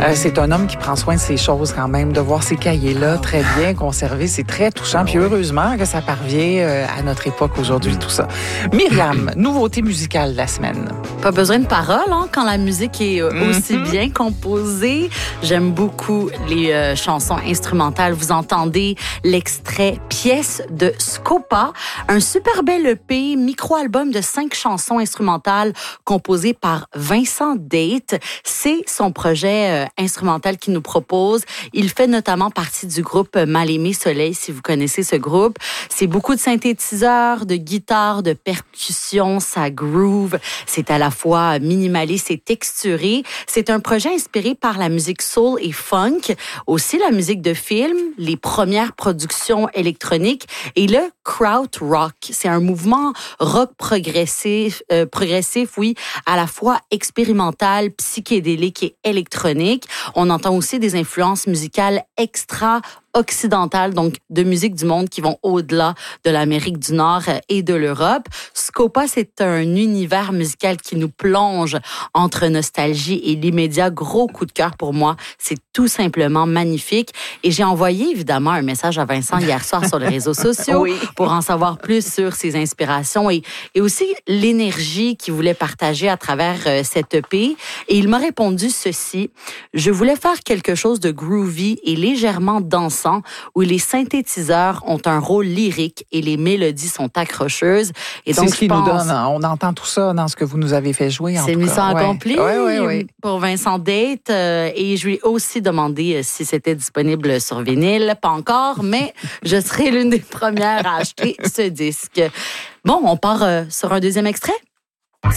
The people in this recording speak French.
C'est un homme qui prend soin de ses choses quand même, de voir ces cahiers-là très bien conservés. C'est très touchant. Puis heureusement que ça parvient à notre époque aujourd'hui, tout ça. Myriam, nouveauté musicale de la semaine. Pas besoin de paroles quand la musique est aussi bien composée. J'aime beaucoup les chansons instrumentales. Vous entendez l'extrait Pièce de Scopa, un super bel EP, micro-album de 5 chansons instrumentales composées par Vincent Date. C'est son projet instrumental qu'il nous propose. Il fait notamment partie du groupe Mal-Aimé Soleil, si vous connaissez ce groupe. C'est beaucoup de synthétiseurs, de guitares, de percussions, ça groove. C'est à la fois minimaliste et texturé. C'est un projet inspiré par la musique soul et funk, aussi la musique de film, les premières productions électroniques et le krautrock. C'est un mouvement rock progressif, oui, à la fois expérimental, psychédélique et électronique. On entend aussi des influences musicales extra-occidentales, donc de musique du monde qui vont au-delà de l'Amérique du Nord et de l'Europe. Scopa, c'est un univers musical qui nous plonge entre nostalgie et l'immédiat. Gros coup de cœur pour moi. C'est tout simplement magnifique. Et j'ai envoyé évidemment un message à Vincent hier soir sur les réseaux sociaux pour en savoir plus sur ses inspirations et aussi l'énergie qu'il voulait partager à travers cette EP. Et il m'a répondu ceci: je voulais faire quelque chose de groovy et légèrement dansant où les synthétiseurs ont un rôle lyrique et les mélodies sont accrocheuses. Et donc, c'est ce qu'il nous donne. On entend tout ça dans ce que vous nous avez fait jouer. C'est mission accomplie pour Vincent Date. Et je lui ai aussi demandé si c'était disponible sur vinyle. Pas encore, mais je serai l'une des premières à acheter ce disque. Bon, on part sur un deuxième extrait.